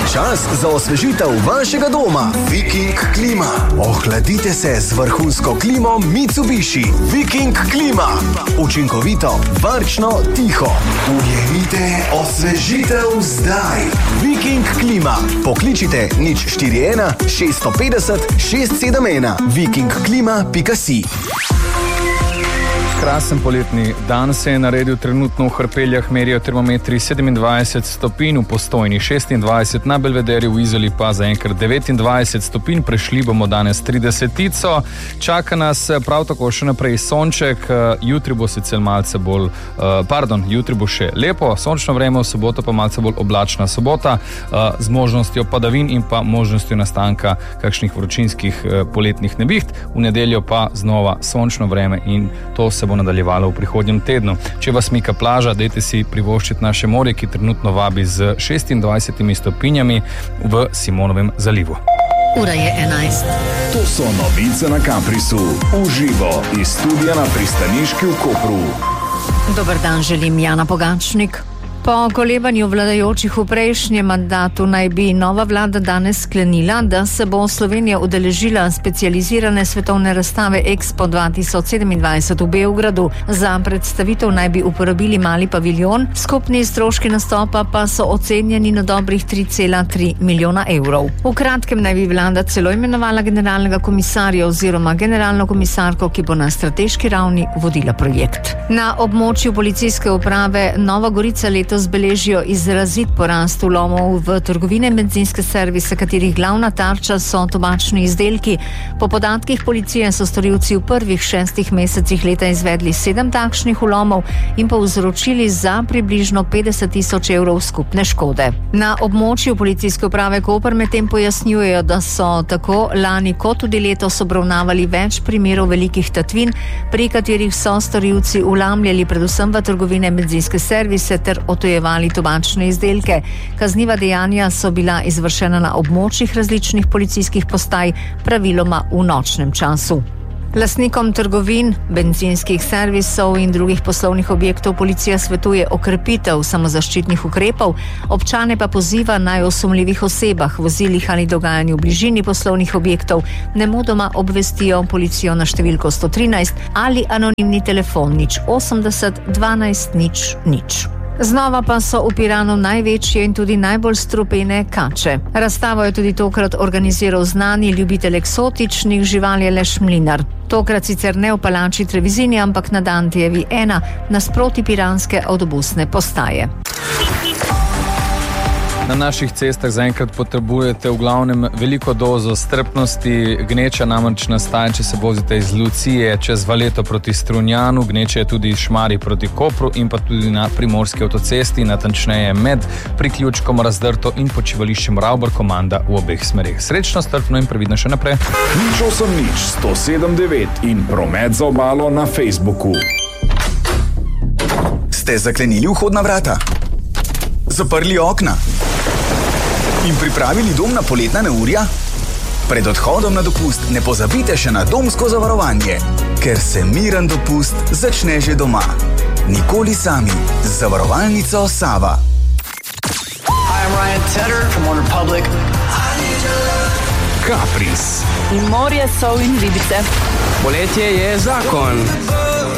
čas za osvežitev vašega doma. Viking Klima. Ohladite se z vrhunsko klimo Mitsubishi. Viking Klima. Učinkovito, varčno, tiho. Ujemite osvežitev zdaj. Viking Klima. Pokličite 041 650 671. vikingklima.si. Krasen poletni dan se je naredil, trenutno v Hrpeljah merijo termometri 27 stopinj, v Postojni 26, na Belvederju v Izoli pa zaenkrat 29 stopinj, prešli bomo danes 30-tico, čaka nas prav tako še naprej sonček, jutri bo sicer malce bolj, jutri bo še lepo, sončno vreme, v soboto pa malce bolj oblačna sobota, z možnostjo padavin in pa možnostjo nastanka kakšnih vročinskih poletnih neviht, v nedeljo pa znova sončno vreme in to se bo nadaljevalo v prihodnjem tednu. Če vas mika plaža, dajte si privoščiti naše morje, ki trenutno vabi z 26 stopinjami v Simonovem zalivu. Ura je 11. To so novice na Caprisu. Uživo iz studia na pristaniški v Kopru. Dober dan, želim Jana Pogačnik. Po kolebanju vladajočih v prejšnjem mandatu naj bi nova vlada danes sklenila, da se bo Slovenija udeležila specializirane svetovne razstave Expo 2027 v Beogradu. Za predstavitev naj bi uporabili mali paviljon, skupni stroški nastopa pa so ocenjeni na dobrih 3,3 milijona evrov. V kratkem naj bi vlada celo imenovala generalnega komisarja oziroma generalno komisarko, ki bo na strateški ravni vodila projekt. Na območju policijske uprave Nova Gorica letos beležijo izrazit porast vlomov v trgovine in bencinske servise, katerih glavna tarča so tobačni izdelki. Po podatkih policije so storilci v prvih 6 mesecih leta izvedli 7 takšnih vlomov in povzročili za približno 50.000 evrov skupne škode. Na območju policijske uprave Koper medtem pojasnjujejo, da so tako lani kot tudi letos obravnavali več primerov velikih tatvin, pri katerih so storilci vlamljali predvsem v trgovine in bencinske servise ter odtujevali tobačne izdelke. Kazniva dejanja so bila izvršena na območjih različnih policijskih postaj, praviloma v nočnem času. Lastnikom trgovin, bencinskih servisov in drugih poslovnih objektov policija svetuje okrepitev samozaščitnih ukrepov, občane pa poziva naj o sumljivih osebah, vozilih ali dogajanju v bližini poslovnih objektov nemudoma obvestijo policijo na številko 113 ali anonimni telefon 080 12 000. Znova pa so v Piranu največje in tudi najbolj strupene kače. Razstavo je tudi tokrat organiziral znani ljubitelj eksotičnih živali Aleš Mlinar. Tokrat sicer ne v palači Trevizini, ampak na Dantejevi 1, nasproti piranske avtobusne postaje. Na naših cestah zaenkrat potrebujete v glavnem veliko dozo strpnosti. Gneča namreč nastaja, če se vozite iz Lucije čez Valeto proti Strunjanu, gneča je tudi iz Šmarij proti Kopru in pa tudi na primorski avtocesti, natančneje med priključkom Razdrto in počivališčem Ravbar, komanda v obeh smereh. Srečno, strpno in previdno še naprej. 080 107 in promet za obalo na Facebooku. Ste zaklenili vhodna vrata? Zaprli okna? In pripravili dom na poletna neurja? Pred odhodom na dopust ne pozabite še na domsko zavarovanje, ker se miren dopust začne že doma. Nikoli sami z zavarovalnico Sava. Hi, I'm Ryan Tedder from OneRepublic. Capris. In morje, sol in ribice. Poletje je zakon.